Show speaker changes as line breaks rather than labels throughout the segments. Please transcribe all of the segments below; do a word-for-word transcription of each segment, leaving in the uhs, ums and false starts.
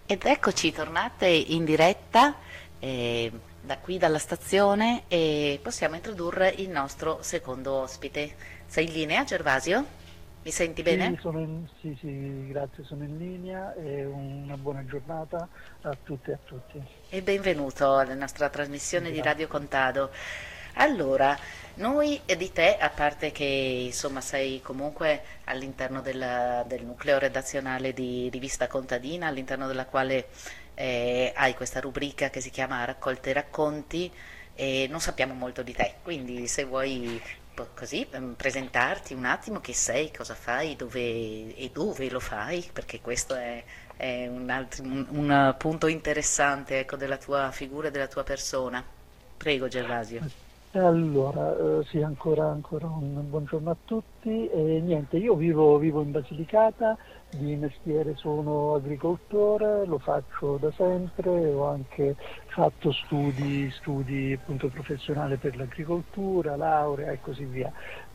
Ed eccoci tornate in diretta eh, da qui dalla stazione e possiamo introdurre il nostro secondo ospite. Sei in linea, Gervasio? Mi senti bene?
Sì, sono in- sì, sì, grazie, sono in linea e una buona giornata a tutte e a tutti.
E benvenuto alla nostra trasmissione di Radio
Grazie.
Contado. Allora, noi e di te, a parte che insomma sei comunque all'interno della- del nucleo redazionale di Rivista Contadina, all'interno della quale eh, hai questa rubrica che si chiama Raccolte e racconti, e non sappiamo molto di te, quindi se vuoi po- così ehm, presentarti un attimo chi sei, cosa fai, dove e dove lo fai, perché questo è è un, alt- un- un punto interessante, ecco, della tua figura e della tua persona. Prego, Gervasio.
E allora, eh, sì, ancora, ancora un buongiorno a tutti. E niente, io vivo, vivo in Basilicata, di mestiere sono agricoltore, lo faccio da sempre, ho anche fatto studi, studi appunto professionali per l'agricoltura, laurea e così via.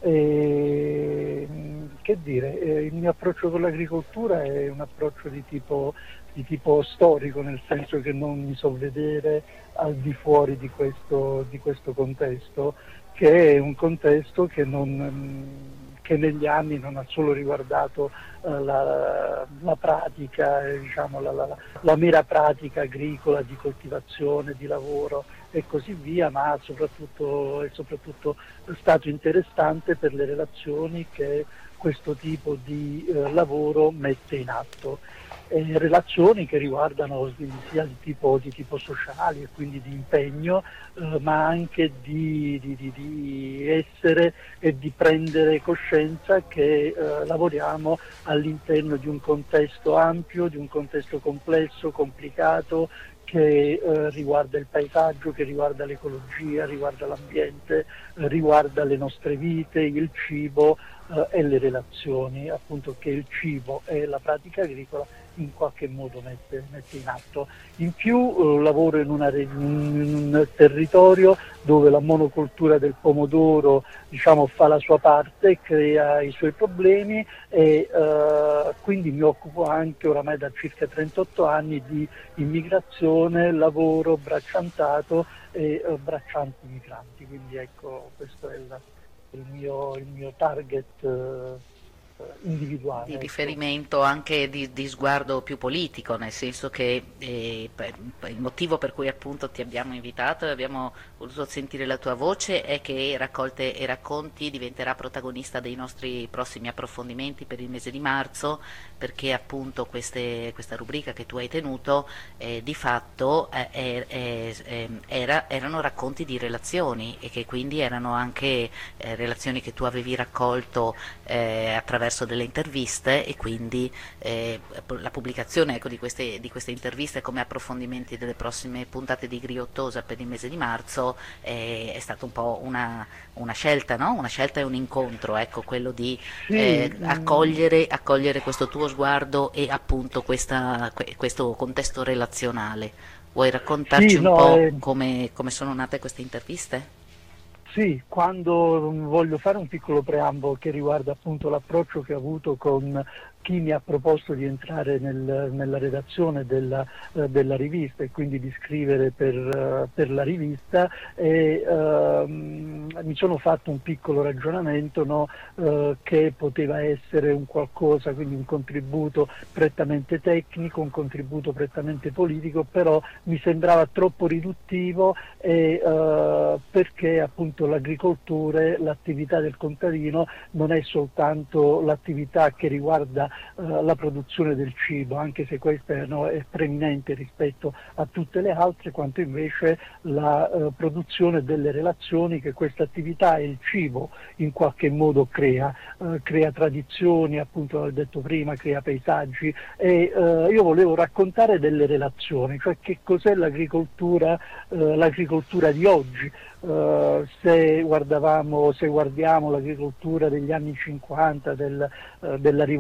E, mh, che dire, eh, il mio approccio con l'agricoltura è un approccio di tipo, di tipo storico, nel senso che non mi so vedere al di fuori di questo, di questo contesto, che è un contesto che, non, che negli anni non ha solo riguardato eh, la, la pratica, eh, diciamo, la, la, la mera pratica agricola di coltivazione, di lavoro e così via, ma soprattutto, è soprattutto stato interessante per le relazioni che questo tipo di eh, lavoro mette in atto. Eh, relazioni che riguardano sia di tipo, di tipo sociale e quindi di impegno, eh, ma anche di, di, di, di essere e di prendere coscienza che eh, lavoriamo all'interno di un contesto ampio, di un contesto complesso, complicato, che eh, riguarda il paesaggio, che riguarda l'ecologia, riguarda l'ambiente, eh, riguarda le nostre vite, il cibo eh, e le relazioni, appunto che il cibo e la pratica agricola in qualche modo mette, mette in atto. In più eh, lavoro in, una, in un territorio dove la monocoltura del pomodoro, diciamo, fa la sua parte, crea i suoi problemi e eh, quindi mi occupo anche oramai da circa trentotto anni di immigrazione, lavoro, bracciantato e eh, braccianti migranti. Quindi ecco, questo è il, il mio, il mio target eh,
Di
individuale. Ecco.
riferimento anche di, di sguardo più politico, nel senso che eh, per- per il motivo per cui appunto ti abbiamo invitato e abbiamo voluto sentire la tua voce è che Raccolte e Racconti diventerà protagonista dei nostri prossimi approfondimenti per il mese di marzo, perché appunto queste- questa rubrica che tu hai tenuto eh, di fatto eh, è- è- è- era- erano racconti di relazioni e che quindi erano anche eh, relazioni che tu avevi raccolto eh, attraverso delle interviste e quindi eh, la pubblicazione, ecco, di, queste, di queste interviste come approfondimenti delle prossime puntate di Griottosa per il mese di marzo eh, è stata un po' una, una scelta, no? Una scelta e un incontro, ecco, quello di
Sì,
eh,
mh,
accogliere, accogliere questo tuo sguardo e appunto questa, que- questo contesto relazionale. Vuoi raccontarci
sì,
un
no,
po'
eh,
come, come sono nate queste interviste?
sì, quando mm, voglio fare un piccolo preambolo che riguarda appunto l'approccio che ho avuto con chi mi ha proposto di entrare nel- nella redazione della, eh, della rivista e quindi di scrivere per, eh, per la rivista, e, ehm, mi sono fatto un piccolo ragionamento, no, eh, che poteva essere un qualcosa, quindi un contributo prettamente tecnico, un contributo prettamente politico, però mi sembrava troppo riduttivo e, eh, perché appunto l'agricoltura, l'attività del contadino non è soltanto l'attività che riguarda eh, la produzione del cibo, anche se questa è, no, è preminente rispetto a tutte le altre, quanto invece la eh, produzione delle relazioni che questa attività e il cibo in qualche modo crea, eh, crea tradizioni, appunto l'ho detto prima, crea paesaggi e eh, io volevo raccontare delle relazioni, cioè che cos'è l'agricoltura, eh, l'agricoltura di oggi. Uh, se, guardavamo, se guardiamo l'agricoltura degli anni cinquanta, del, uh, della rivoluzione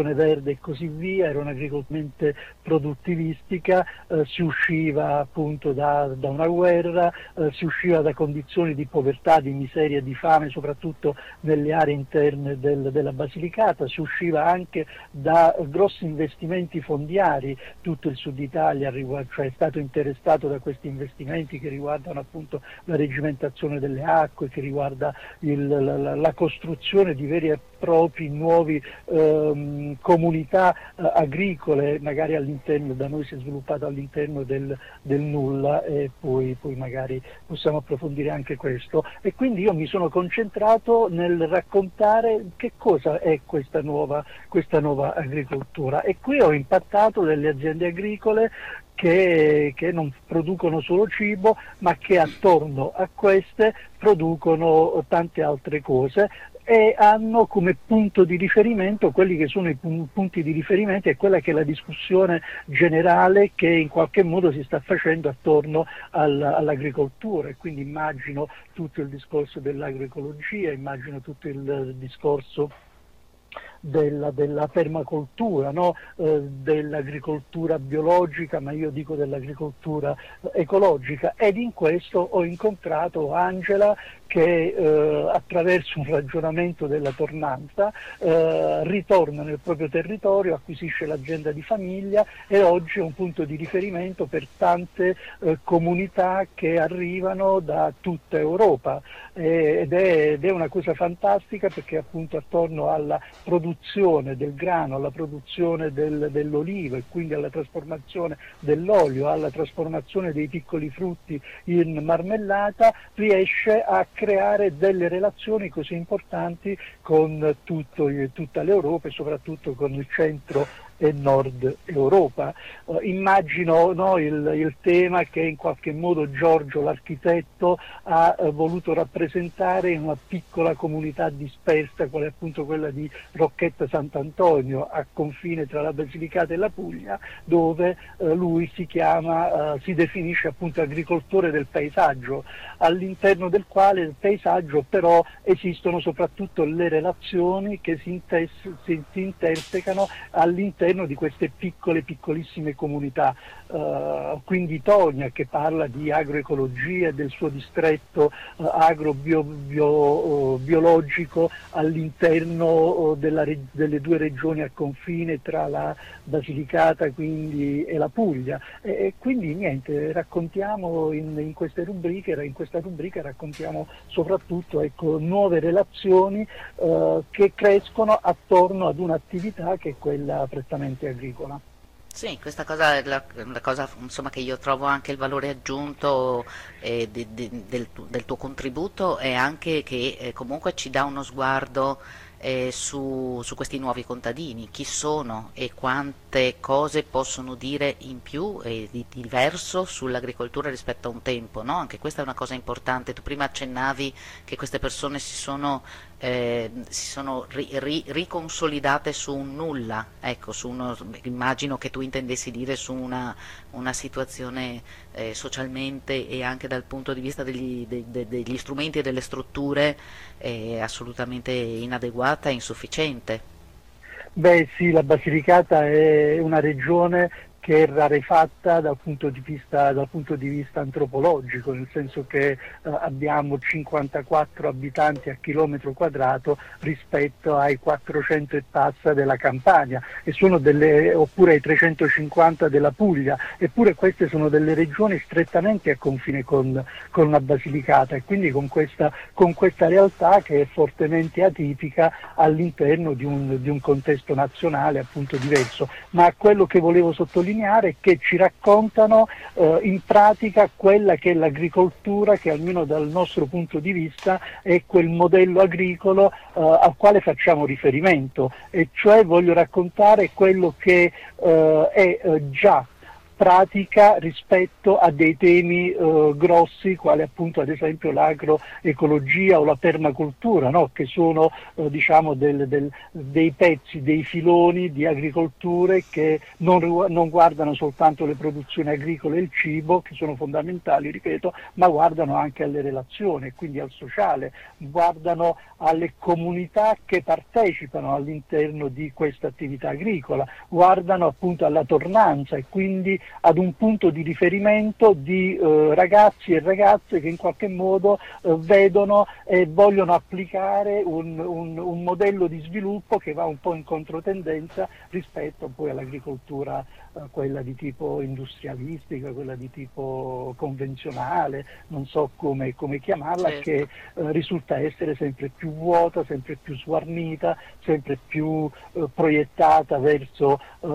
rivoluzione verde e così via, era un'agricoltura produttivistica, eh, si usciva appunto da, da una guerra, eh, si usciva da condizioni di povertà, di miseria, di fame, soprattutto nelle aree interne del, della Basilicata, si usciva anche da grossi investimenti fondiari. Tutto il sud Italia cioè, è stato interessato da questi investimenti che riguardano appunto la regimentazione delle acque, che riguarda il, la, la costruzione di veri e propri nuovi ehm, comunità eh, agricole, magari all'interno, da noi si è sviluppato all'interno del, del nulla, e poi, poi magari possiamo approfondire anche questo. E quindi io mi sono concentrato nel raccontare che cosa è questa nuova, questa nuova agricoltura, e qui ho impattato delle aziende agricole Che, che non producono solo cibo, ma che attorno a queste producono tante altre cose e hanno come punto di riferimento quelli che sono i punti di riferimento e quella che è la discussione generale che in qualche modo si sta facendo attorno al, all'agricoltura. E quindi immagino tutto il discorso dell'agroecologia, immagino tutto il discorso Della, della permacultura, no? eh, dell'agricoltura biologica, ma io dico dell'agricoltura ecologica, ed in questo ho incontrato Angela che eh, attraverso un ragionamento della tornanza eh, ritorna nel proprio territorio, acquisisce l'azienda di famiglia e oggi è un punto di riferimento per tante eh, comunità che arrivano da tutta Europa, eh, ed, è, ed è una cosa fantastica, perché appunto attorno alla produzione del grano, alla produzione del, dell'olivo e quindi alla trasformazione dell'olio, alla trasformazione dei piccoli frutti in marmellata, riesce a creare delle relazioni così importanti con tutto, tutta l'Europa e soprattutto con il centro e nord Europa. Uh, immagino no, il, il tema che in qualche modo Giorgio l'architetto ha uh, voluto rappresentare in una piccola comunità dispersa, quale appunto quella di Rocchetta Sant'Antonio, a confine tra la Basilicata e la Puglia, dove uh, lui si chiama, uh, si definisce appunto agricoltore del paesaggio, all'interno del quale il paesaggio però esistono soprattutto le relazioni che si, intes- si, si intersecano all'interno di queste piccole, piccolissime comunità. Uh, quindi Tonia, che parla di agroecologia e del suo distretto uh, agrobiologico all'interno uh, della re- delle due regioni a confine tra la Basilicata quindi, e la Puglia. E, e quindi niente, raccontiamo in, in queste rubriche, in questa rubrica raccontiamo soprattutto ecco, nuove relazioni uh, che crescono attorno ad un'attività che è quella prettamente agricola.
Sì, questa cosa è la, la cosa insomma, che io trovo anche il valore aggiunto eh, de- de- del, tu- del tuo contributo, è anche che eh, comunque ci dà uno sguardo eh, su, su questi nuovi contadini, chi sono e quante cose possono dire in più e di diverso sull'agricoltura rispetto a un tempo, no? Anche questa è una cosa importante. Tu prima accennavi che queste persone si sono eh, si sono ri- ri- riconsolidate su un nulla, ecco, su uno, immagino che tu intendessi dire su una, una situazione eh, socialmente e anche dal punto di vista degli, de- de- degli strumenti e delle strutture eh, assolutamente inadeguata e insufficiente.
Beh sì, la Basilicata è una regione che è rarefatta dal punto di vista, dal punto di vista antropologico, nel senso che eh, abbiamo cinquantaquattro abitanti a chilometro quadrato rispetto ai quattrocento e passa della Campania, e sono delle, oppure ai trecentocinquanta della Puglia, eppure queste sono delle regioni strettamente a confine con, con la Basilicata, e quindi con questa, con questa realtà che è fortemente atipica all'interno di un, di un contesto nazionale appunto diverso. Ma quello che volevo sottolineare che ci raccontano eh, in pratica quella che è l'agricoltura, che almeno dal nostro punto di vista è quel modello agricolo eh, al quale facciamo riferimento, e cioè voglio raccontare quello che eh, è eh, già pratica rispetto a dei temi eh, grossi quali appunto ad esempio l'agroecologia o la permacultura, no? Che sono eh, diciamo del, del, dei pezzi, dei filoni di agricolture che non, non guardano soltanto le produzioni agricole e il cibo, che sono fondamentali, ripeto, ma guardano anche alle relazioni, quindi al sociale, guardano alle comunità che partecipano all'interno di questa attività agricola, guardano appunto alla tornanza e quindi ad un punto di riferimento di eh, ragazzi e ragazze che in qualche modo eh, vedono e vogliono applicare un, un, un modello di sviluppo che va un po' in controtendenza rispetto poi all'agricoltura, eh, quella di tipo industrialistica, quella di tipo convenzionale, non so come, come chiamarla,
Certo.
che eh, risulta essere sempre più vuota, sempre più sguarnita, sempre più eh, proiettata verso eh,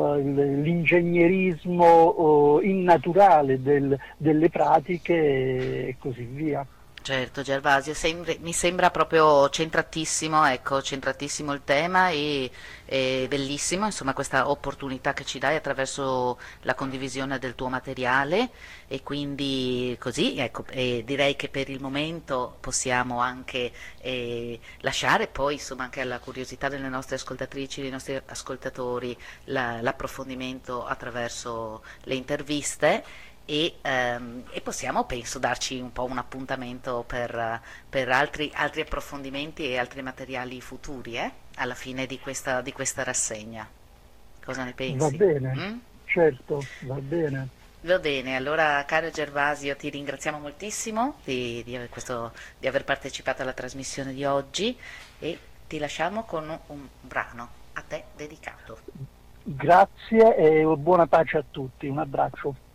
l'ingegnerismo eh, innaturale del, delle pratiche e così via.
Certo, Gervasio, sembri- mi sembra proprio centratissimo, ecco, centratissimo il tema e, e bellissimo, insomma, questa opportunità che ci dai attraverso la condivisione del tuo materiale e quindi così, ecco, e direi che per il momento possiamo anche eh, lasciare poi, insomma, anche alla curiosità delle nostre ascoltatrici, dei nostri ascoltatori, la- l'approfondimento attraverso le interviste e, ehm, e possiamo, penso, darci un po' un appuntamento per, per altri, altri approfondimenti e altri materiali futuri, eh? Alla fine di questa, di questa rassegna. Cosa ne
Va
pensi?
bene,
Mm?
certo, va bene.
Va bene, allora caro Gervasio, ti ringraziamo moltissimo di, di aver questo- di aver partecipato alla trasmissione di oggi e ti lasciamo con un, un brano a te dedicato.
Grazie e buona pace a tutti, un abbraccio.